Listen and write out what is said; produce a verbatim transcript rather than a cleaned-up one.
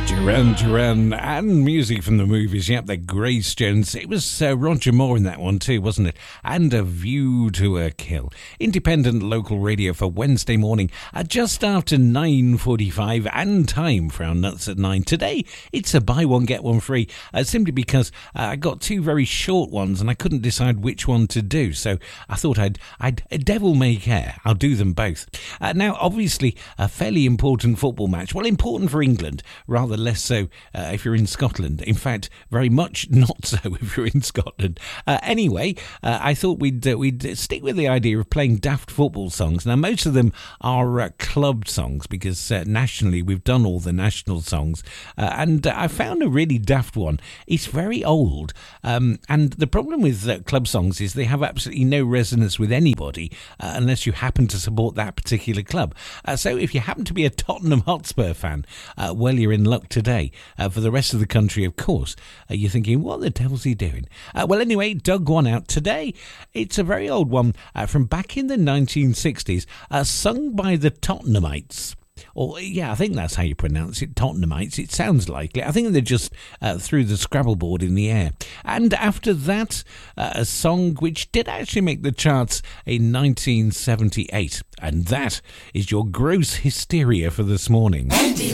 Duran Duran and music from the movies. Yep, the Grace Jones. It was uh, Roger Moore in that one too, wasn't it? And A View to a Kill. Independent local radio for Wednesday morning at just after nine forty-five, and time for our Nuts at nine. Today, it's a buy one, get one free, uh, simply because uh, I got two very short ones and I couldn't decide which one to do. So I thought I'd, I'd a devil may care. I'll do them both. Uh, now, obviously, a fairly important football match. Well, important for England, rather less so uh, if you're in Scotland. In fact, very much not so if you're in Scotland. Uh, anyway, uh, I thought we'd uh, we'd stick with the idea of playing daft football songs. Now, most of them are uh, club songs because uh, nationally we've done all the national songs. Uh, and uh, I found a really daft one. It's very old. Um, and the problem with uh, club songs is they have absolutely no resonance with anybody uh, unless you happen to support that particular club. Uh, so if you happen to be a Tottenham Hotspur fan, uh, well, you're in luck today. Uh, for the rest of the country, of course, uh, you're thinking, what the devil's he doing? Uh, well, anyway, dug one out today. It's a very old one uh, from back in the nineteen sixties, uh, sung by the Tottenhamites. Or, yeah, I think that's how you pronounce it, Tottenhamites. It sounds likely. I think they're just uh, threw the Scrabble board in the air. And after that, uh, a song which did actually make the charts in nineteen seventy-eight. And that is your gross hysteria for this morning.